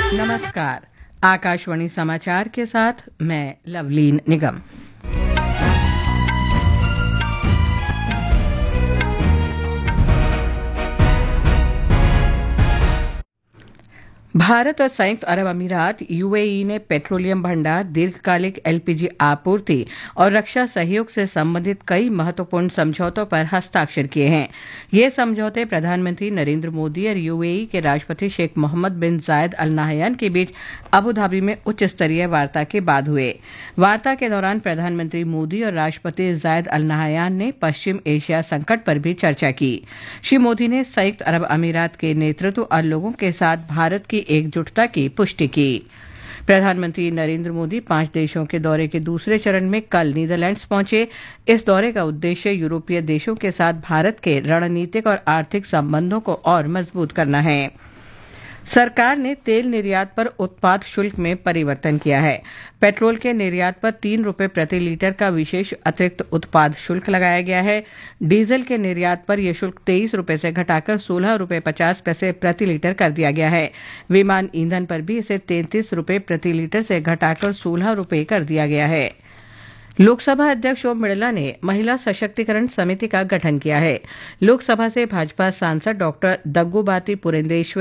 नमस्कार। आकाशवाणी समाचार के साथ मैं लवलीन निगम। भारत और संयुक्त अरब अमीरात यूएई ने पेट्रोलियम भंडार, दीर्घकालिक एलपीजी आपूर्ति और रक्षा सहयोग से संबंधित कई महत्वपूर्ण समझौतों पर हस्ताक्षर किए हैं। ये समझौते प्रधानमंत्री नरेंद्र मोदी और यूएई के राष्ट्रपति शेख मोहम्मद बिन जायद अल नाहयान के बीच अबू धाबी में उच्च स्तरीय वार्ता के बाद हुए। वार्ता के दौरान प्रधानमंत्री मोदी और राष्ट्रपति जायद अल नाहयान ने पश्चिम एशिया संकट पर भी चर्चा की। श्री मोदी ने संयुक्त अरब अमीरात के नेतृत्व और लोगों के साथ भारत की एकजुटता की पुष्टि की। प्रधानमंत्री नरेंद्र मोदी 5 देशों के दौरे के दूसरे चरण में कल नीदरलैंड्स पहुंचे। इस दौरे का उद्देश्य यूरोपीय देशों के साथ भारत के रणनीतिक और आर्थिक संबंधों को और मजबूत करना है। सरकार ने तेल निर्यात पर उत्पाद शुल्क में परिवर्तन किया है। पेट्रोल के निर्यात पर 3 रुपये प्रति लीटर का विशेष अतिरिक्त उत्पाद शुल्क लगाया गया है। डीजल के निर्यात पर यह शुल्क 23 रुपये से घटाकर 16 रुपये 50 पैसे प्रति लीटर कर दिया गया है। विमान ईंधन पर भी इसे 33 रुपये प्रति लीटर से घटाकर 16 रुपये कर दिया गया है। लोकसभा अध्यक्ष ओम बिड़ला ने महिला सशक्तिकरण समिति का गठन किया है। लोकसभा से भाजपा सांसद डॉक्टर दग्गुबाती पुरेंदेश्वरी